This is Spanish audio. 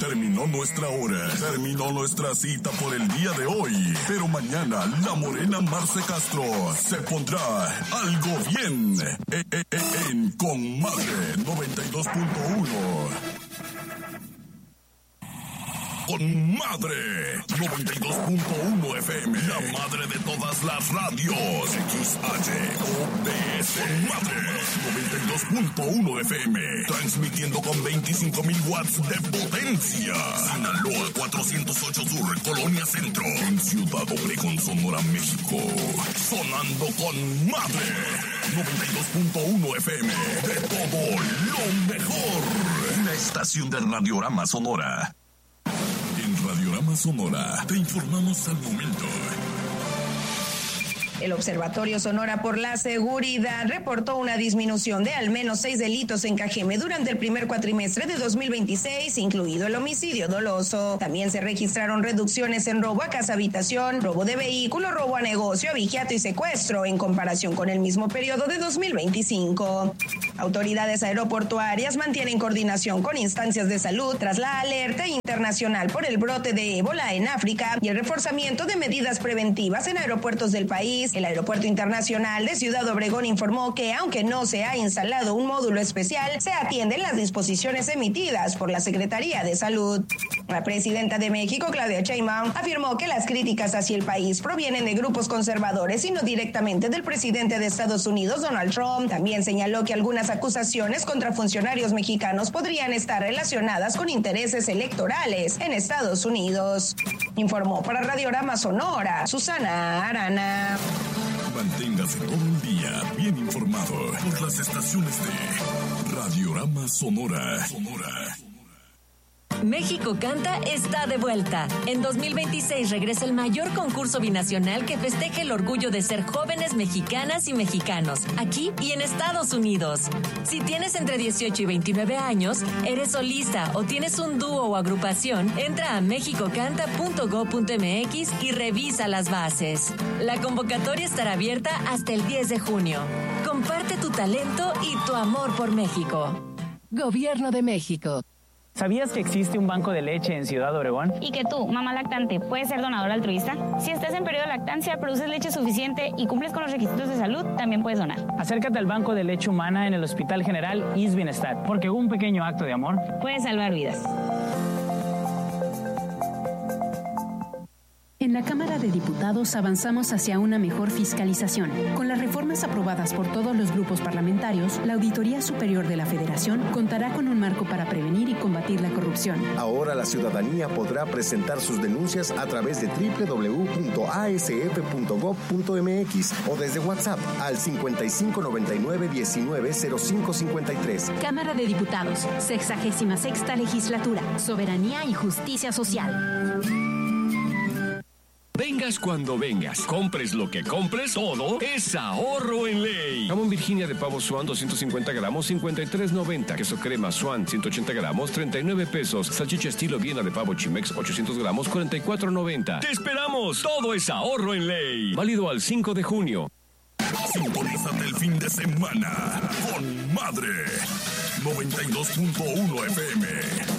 Terminó nuestra hora, terminó nuestra cita por el día de hoy. Pero mañana la morena Marce Castro se pondrá algo bien en Con Madre 92.1. Con Madre 92.1 FM, la madre de todas las radios. XHOPS. Con Madre 92.1 FM, transmitiendo con 25,000 watts de potencia. Sinaloa 408 Sur, Colonia Centro, en Ciudad Obregón, Sonora, México. Sonando con Madre 92.1 FM, de todo lo mejor. Una estación de Radiorama Sonora. Radiorama Sonora, te informamos al momento. El Observatorio Sonora por la Seguridad reportó una disminución de al menos 6 delitos en Cajeme durante el primer cuatrimestre de 2026, incluido el homicidio doloso. También se registraron reducciones en robo a casa-habitación, robo de vehículo, robo a negocio, abigeato y secuestro en comparación con el mismo periodo de 2025. Autoridades aeroportuarias mantienen coordinación con instancias de salud tras la alerta internacional por el brote de ébola en África y el reforzamiento de medidas preventivas en aeropuertos del país. El Aeropuerto Internacional de Ciudad Obregón informó que, aunque no se ha instalado un módulo especial, se atienden las disposiciones emitidas por la Secretaría de Salud. La presidenta de México, Claudia Sheinbaum, afirmó que las críticas hacia el país provienen de grupos conservadores y no directamente del presidente de Estados Unidos, Donald Trump. También señaló que algunas acusaciones contra funcionarios mexicanos podrían estar relacionadas con intereses electorales en Estados Unidos. Informó para Radiorama Sonora, Susana Arana. Manténgase todo el día bien informado por las estaciones de Radiorama Sonora. México Canta está de vuelta. En 2026 regresa el mayor concurso binacional que festeje el orgullo de ser jóvenes mexicanas y mexicanos, aquí y en Estados Unidos. Si tienes entre 18 y 29 años, eres solista o tienes un dúo o agrupación, entra a mexicocanta.go.mx y revisa las bases. La convocatoria estará abierta hasta el 10 de junio. Comparte tu talento y tu amor por México. Gobierno de México. ¿Sabías que existe un banco de leche en Ciudad Obregón? Y que tú, mamá lactante, puedes ser donador altruista. Si estás en periodo de lactancia, produces leche suficiente y cumples con los requisitos de salud, también puedes donar. Acércate al Banco de Leche Humana en el Hospital General ISSSTE Bienestar, porque un pequeño acto de amor puede salvar vidas. En la Cámara de Diputados avanzamos hacia una mejor fiscalización. Con las reformas aprobadas por todos los grupos parlamentarios, la Auditoría Superior de la Federación contará con un marco para prevenir y combatir la corrupción. Ahora la ciudadanía podrá presentar sus denuncias a través de www.asf.gov.mx o desde WhatsApp al 5599-190553. Cámara de Diputados, 66ª Legislatura, Soberanía y Justicia Social. Vengas cuando vengas, compres lo que compres, todo es ahorro en ley. Jamón Virginia de pavo Swan 250 gramos, 53.90. Queso crema Swan 180 gramos, 39 pesos. Salchicha estilo Viena de pavo Chimex 800 gramos, 44.90. ¡Te esperamos! Todo es ahorro en ley. Válido al 5 de junio. Sintonízate el fin de semana con Madre 92.1 FM.